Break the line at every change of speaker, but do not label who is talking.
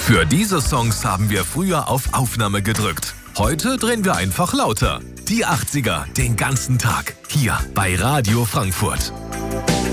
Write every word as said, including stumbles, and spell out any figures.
Für diese Songs haben wir früher auf Aufnahme gedrückt. Heute drehen wir einfach lauter. Die achtziger, den ganzen Tag. Hier bei Radio Frankfurt.